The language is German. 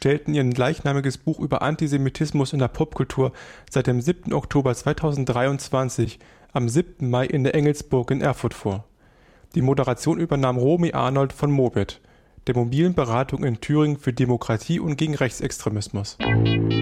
stellten ihr gleichnamiges Buch über Antisemitismus in der Popkultur seit dem 7. Oktober 2023 am 7. Mai in der Engelsburg in Erfurt vor. Die Moderation übernahm Romy Arnold von Mobit, der mobilen Beratung in Thüringen für Demokratie und gegen Rechtsextremismus.